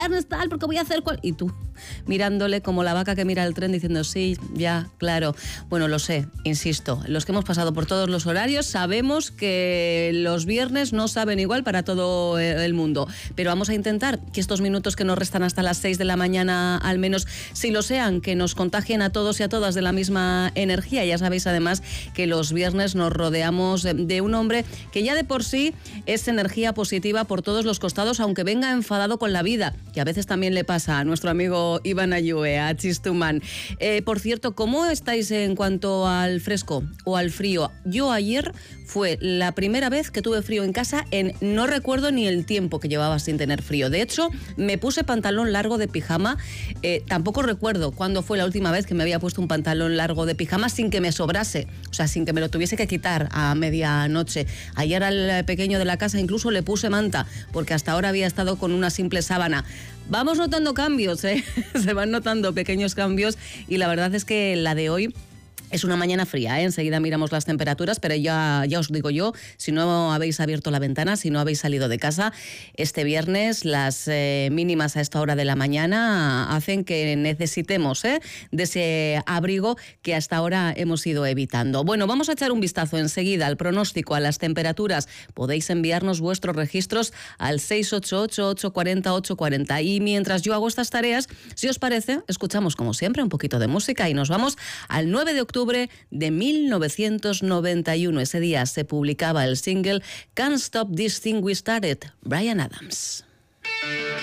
tal, porque voy a hacer y tú mirándole como la vaca que mira el tren diciendo sí, ya, claro. Bueno, lo sé, insisto, los que hemos pasado por todos los horarios sabemos que los viernes no saben igual para todo el mundo, pero vamos a intentar que estos minutos que nos restan hasta las 6 de la mañana, al menos si lo sean, que nos contagien a todos y a todas de la misma energía. Ya sabéis además que los viernes nos rodeamos de un hombre que ya de por sí es energía positiva por todos los costados, aunque venga enfadado con la vida, que a veces también le pasa a nuestro amigo Iván Ayue, a Chistuman. Por cierto, ¿cómo estáis en cuanto al fresco o al frío? Yo ayer fue la primera vez que tuve frío en casa no recuerdo ni el tiempo que llevaba sin tener frío. De hecho, me puse pantalón largo de pijama. Tampoco recuerdo cuándo fue la última vez que me había puesto un pantalón largo de pijama sin que me sobrase, o sea, sin que me lo tuviese que quitar a medianoche. Ayer al pequeño de la casa incluso le puse manta, porque hasta ahora había estado con una simple sábana. Vamos notando cambios, ¿eh? Se van notando pequeños cambios y la verdad es que la de hoy es una mañana fría, ¿eh? Enseguida miramos las temperaturas, pero ya os digo yo, si no habéis abierto la ventana, si no habéis salido de casa, este viernes las mínimas a esta hora de la mañana hacen que necesitemos de ese abrigo que hasta ahora hemos ido evitando. Bueno, vamos a echar un vistazo enseguida al pronóstico, a las temperaturas. Podéis enviarnos vuestros registros al 688-840-840. Y mientras yo hago estas tareas, si os parece, escuchamos como siempre un poquito de música y nos vamos al 9 de octubre de 1991. Ese día se publicaba el single Can't Stop This Thing We Started, Bryan Adams.